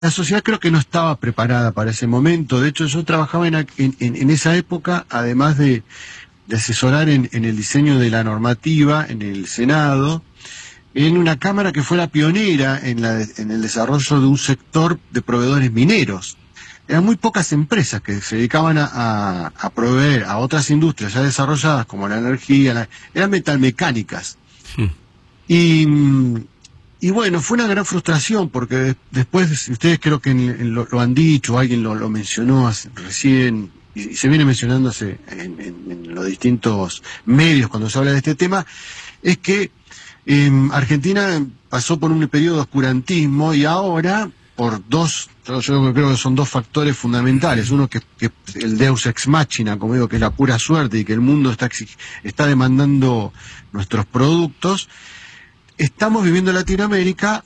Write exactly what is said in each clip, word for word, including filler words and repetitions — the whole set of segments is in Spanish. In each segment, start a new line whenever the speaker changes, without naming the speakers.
la sociedad creo que no estaba preparada para ese momento. De hecho, yo trabajaba en, en, en esa época, además de, de asesorar en, en el diseño de la normativa, en el Senado, en una cámara que fue la pionera en, la, en el desarrollo de un sector de proveedores mineros. Eran muy pocas empresas que se dedicaban a, a, a proveer a otras industrias ya desarrolladas, como la energía, la, eran metalmecánicas. Sí. Y... Y bueno, fue una gran frustración, porque de, después, ustedes creo que en, en lo, lo han dicho, alguien lo, lo mencionó hace, recién, y, y se viene mencionándose en, en, en los distintos medios cuando se habla de este tema, es que eh, Argentina pasó por un periodo de oscurantismo y ahora, por dos, yo creo que son dos factores fundamentales. Uno que, que el deus ex machina, como digo, que es la pura suerte y que el mundo está, está demandando nuestros productos. Estamos viviendo en Latinoamérica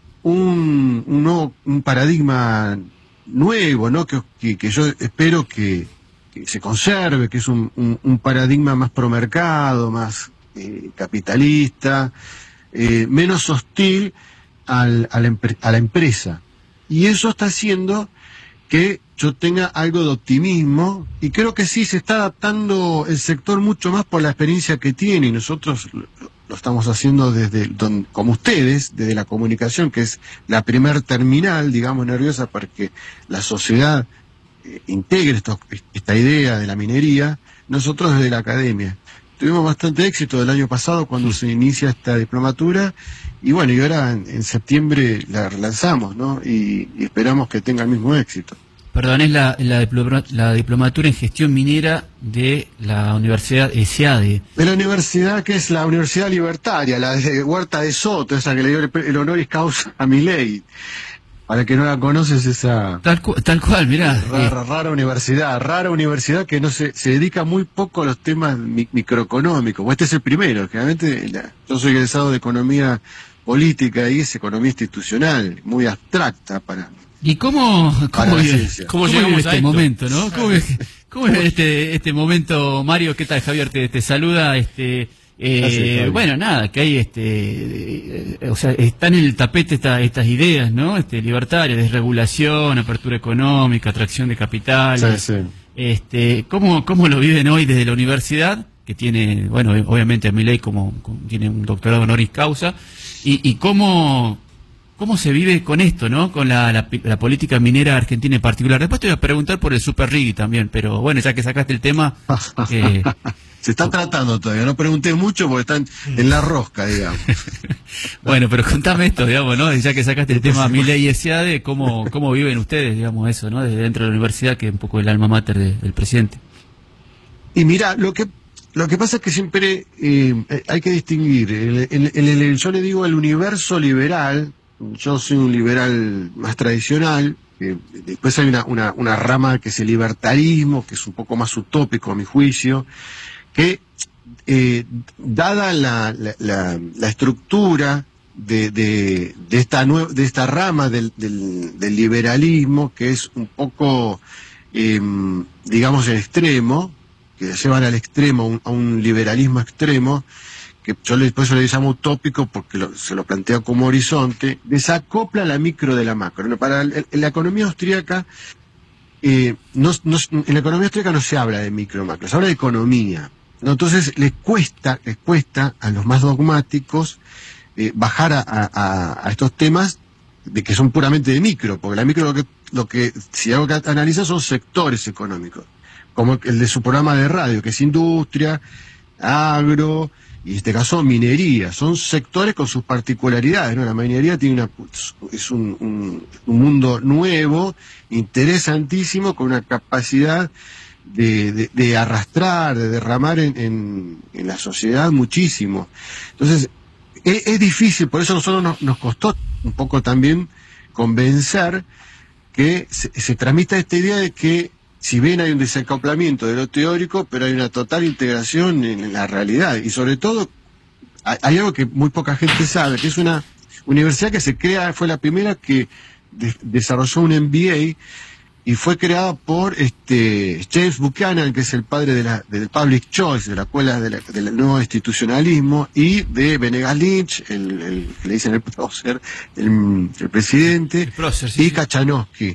un, un, nuevo, un paradigma nuevo, ¿no? Que, que, que yo espero que, que se conserve, que es un, un, un paradigma más promercado, más eh, capitalista, eh, menos hostil al, a, la, a la empresa. Y eso está haciendo que yo tenga algo de optimismo, y creo que sí se está adaptando el sector mucho más por la experiencia que tiene, y nosotros lo, lo estamos haciendo desde, don, como ustedes, desde la comunicación, que es la primer terminal, digamos, nerviosa para que la sociedad eh, integre esto, esta idea de la minería, nosotros desde la academia. Tuvimos bastante éxito el año pasado cuando se inicia esta diplomatura, y bueno, y ahora en, en septiembre la relanzamos, ¿no? Y, y esperamos que tenga el mismo éxito.
Perdón, es la, la, diploma, la diplomatura en gestión minera de la Universidad ESIADE.
De la universidad que es la Universidad Libertaria, la de Huerta de Soto, esa que le dio el, el honoris causa a Milei. Para que no la conoces, esa...
Tal, cu tal cual, mirá.
Rara, rara universidad, rara universidad que no se, se dedica muy poco a los temas mi, microeconómicos. Este es el primero, generalmente la, yo soy egresado de economía política y es economía institucional, muy abstracta para...
¿Y cómo, cómo, vive,
¿Cómo,
cómo
llegamos
vive
a
este
esto?
momento, no? ¿Cómo vive, cómo vive este, este momento, Mario? ¿Qué tal, Javier? Te, te saluda, este... Eh, Gracias, bueno, nada, que hay este, eh, o sea, están en el tapete esta, estas ideas, ¿no? Este, libertarias, desregulación, apertura económica, atracción de capitales.
Sí, sí.
Este, ¿cómo, cómo lo viven hoy desde la universidad? Que tiene, bueno, obviamente a Milei como, como tiene un doctorado honoris causa, y, y cómo, cómo se vive con esto, ¿no? Con la, la, la política minera argentina en particular. Después te voy a preguntar por el Super Riggy también, pero bueno, ya que sacaste el tema. Eh,
Se está tratando todavía, no pregunté mucho porque están en la rosca, digamos.
Bueno, pero contame esto, digamos, ¿no? Ya que sacaste el tema Milei y ESIADE, ¿cómo, cómo viven ustedes, digamos, eso, ¿no? Desde dentro de la universidad, que es un poco el alma mater de, del presidente.
Y mira, lo que lo que pasa es que siempre eh, hay que distinguir. El, el, el, el, yo le digo el universo liberal, yo soy un liberal más tradicional, eh, después hay una, una, una rama que es el libertarismo, que es un poco más utópico a mi juicio, que eh, dada la, la, la, la estructura de, de, de, esta nue de esta rama del, del, del liberalismo, que es un poco, eh, digamos, el extremo, que llevan al extremo, un, a un liberalismo extremo, que yo le, por eso le llamo utópico, porque lo, se lo planteo como horizonte, desacopla la micro de la macro, ¿no? Para el, la economía austríaca, eh, no, no, en la economía austríaca no se habla de micro macro, se habla de economía. ¿No? Entonces les cuesta, les cuesta a los más dogmáticos eh, bajar a, a, a estos temas de que son puramente de micro, porque la micro lo que, lo que si algo que analiza son sectores económicos, como el de su programa de radio, que es industria, agro, y en este caso minería, son sectores con sus particularidades, ¿no? La minería tiene una, es un, un, un mundo nuevo, interesantísimo, con una capacidad De, de, de arrastrar, de derramar en, en, en la sociedad muchísimo. Entonces, es, es difícil, por eso a nosotros nos, nos costó un poco también convencer que se, se transmita esta idea de que, si bien hay un desacoplamiento de lo teórico, pero hay una total integración en, en la realidad. Y sobre todo, hay, hay algo que muy poca gente sabe, que es una universidad que se crea, fue la primera que de, desarrolló un M B A y fue creada por este James Buchanan, que es el padre de la, del Public Choice, de la escuela de la, del nuevo institucionalismo, y de Venegas Lynch, el, el que le dicen el prócer, el, el presidente,
el prócer, sí,
y
sí.
Kachanowski.